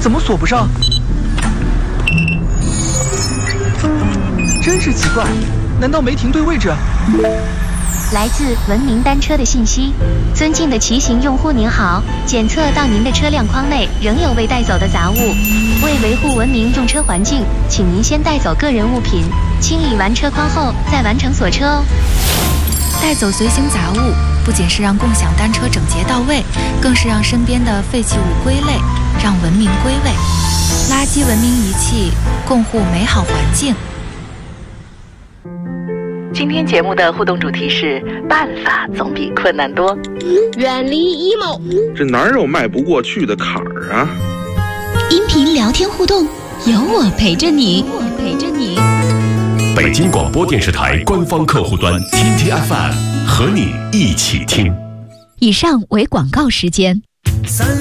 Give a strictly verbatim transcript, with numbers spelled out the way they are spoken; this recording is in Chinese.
怎么锁不上？真是奇怪，难道没停对位置？ 来自文明单车的信息：尊敬的骑行用户您好，检测到您的车辆框内仍有未带走的杂物，为维护文明用车环境，请您先带走个人物品，清理完车框后再完成锁车哦。 带走随行杂物，不仅是让共享单车整洁到位，更是让身边的废弃物归类，让文明归位。垃圾文明遗弃，共护美好环境。 今天节目的互动主题是：办法总比困难多。 远离 emo， 这哪有迈不过去的坎儿啊？ 音频聊天互动，有我陪着你，有我陪着你。 北京广播电视台官方客户端 T T F M 和你一起听。 以上为广告时间。